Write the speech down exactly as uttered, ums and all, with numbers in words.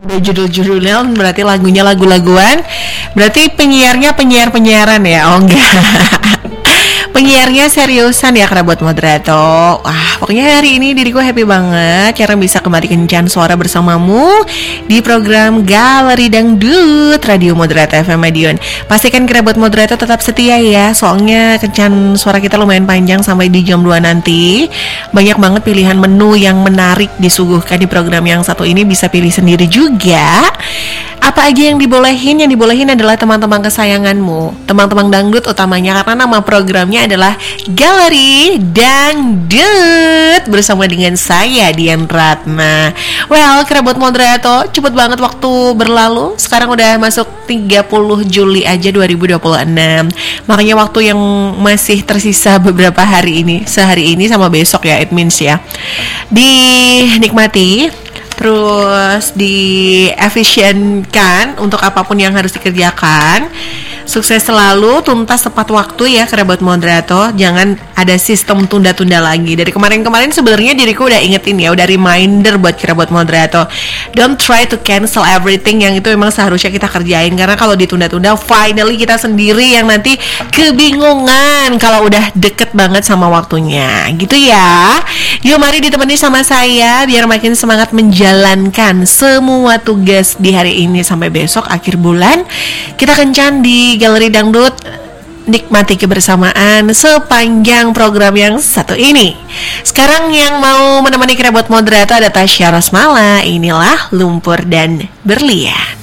Udah judul-judulnya berarti lagunya lagu-laguan. Berarti penyiarnya penyiar-penyiaran ya? Oh enggak. Penyiarnya seriusan ya kerabat moderator. Wah, pokoknya hari ini diriku happy banget karena bisa kembali kencan suara bersamamu di program Galeri Dangdut Radio Moderator F M Madiun. Pastikan kerabat moderator tetap setia ya, soalnya kencan suara kita lumayan panjang sampai di jam dua nanti. Banyak banget pilihan menu yang menarik disuguhkan di program yang satu ini, bisa pilih sendiri juga. Apa aja yang dibolehin? Yang dibolehin adalah teman-teman kesayanganmu, teman-teman dangdut utamanya, karena nama programnya adalah Galeri Dangdut bersama dengan saya Dian Ratna. Well, kerabat moderator, cepet banget waktu berlalu. Sekarang udah masuk tiga puluh Juli aja dua ribu dua puluh enam. Makanya waktu yang masih tersisa beberapa hari ini, sehari ini sama besok ya, it means ya, dinikmati, terus diefisienkan untuk apapun yang harus dikerjakan. Sukses selalu, tuntas tepat waktu ya kerabat moderator. Jangan ada sistem tunda-tunda lagi. Dari kemarin-kemarin sebenarnya diriku udah ingetin ya, udah reminder buat kerabat moderator. Don't try to cancel everything yang itu memang seharusnya kita kerjain. Karena kalau ditunda-tunda, finally kita sendiri yang nanti kebingungan kalau udah deket banget sama waktunya. Gitu ya. Yuk mari ditemani sama saya biar makin semangat menjalankan semua tugas di hari ini sampai besok akhir bulan. Kita kencan di Galeri Dangdut, nikmati kebersamaan sepanjang program yang satu ini. Sekarang yang mau menemani kerabat moderator ada Tasya Rosmala. Inilah Lumpur dan Berlian.